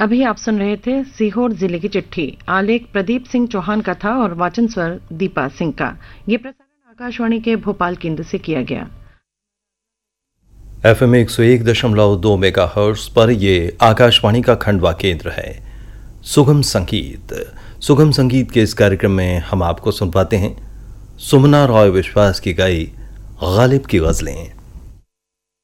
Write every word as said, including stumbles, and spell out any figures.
अभी आप सुन रहे थे सीहोर जिले की चिट्ठी। आलेख प्रदीप सिंह चौहान का था और वाचन स्वर दीपा सिंह का। ये प्रसारण आकाशवाणी के भोपाल केंद्र से किया गया। एफएम एक सौ एक दशमलव दो मेगा हर्ट्ज पर यह आकाशवाणी का खंडवा केंद्र है। सुगम संगीत सुगम संगीत के इस कार्यक्रम में हम आपको सुनवाते हैं सुमना रॉय विश्वास की गाई गालिब की गजलें।